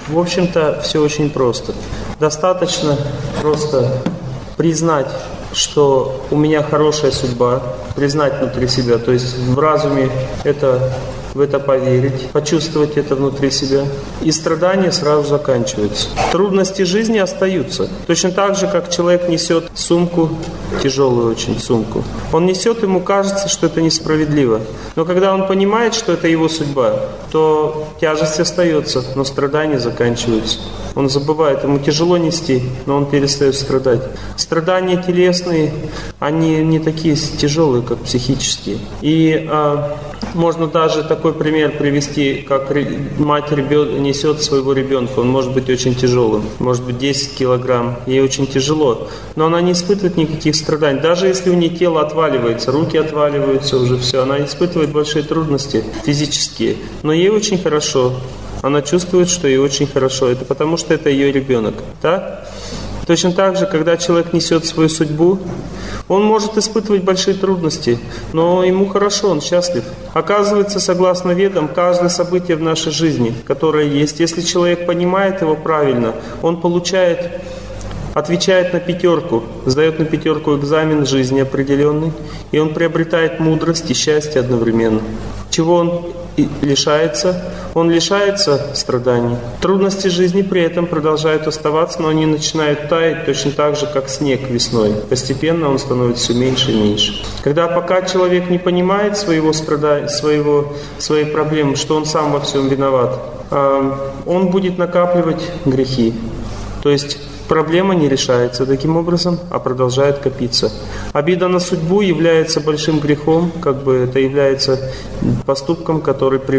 В общем-то, все очень просто. Достаточно просто признать, что у меня хорошая судьба, признать внутри себя, то есть в разуме в это поверить, почувствовать это внутри себя, и страдания сразу заканчиваются. Трудности жизни остаются. Точно так же, как человек несет сумку, тяжелую очень сумку. Он несет, ему кажется, что это несправедливо. Но когда он понимает, что это его судьба, то тяжесть остается, но страдания заканчиваются. Он забывает, ему тяжело нести, но он перестает страдать. Страдания телесные, они не такие тяжелые, как психические. И можно даже такой пример привести, как мать несет своего ребенка. Он может быть очень тяжелым, может быть 10 килограмм, ей очень тяжело. Но она не испытывает никаких страданий. Даже если у нее тело отваливается, руки отваливаются уже, все, она испытывает большие трудности физические. Но ей очень хорошо. Она чувствует, что ей очень хорошо. Это потому, что это ее ребенок. Так? Точно так же, когда человек несет свою судьбу, он может испытывать большие трудности, но ему хорошо, он счастлив. Оказывается, согласно Ведам, каждое событие в нашей жизни, которое есть, если человек понимает его правильно, он отвечает на 5, сдает на 5 экзамен жизни определенный, и он приобретает мудрость и счастье одновременно. Чего он лишается? Он лишается страданий. Трудности жизни при этом продолжают оставаться, но они начинают таять точно так же, как снег весной. Постепенно он становится все меньше и меньше. Пока человек не понимает своей проблемы, что он сам во всем виноват, он будет накапливать грехи. То есть проблема не решается таким образом, а продолжает копиться. Обида на судьбу является большим грехом, это является поступком, который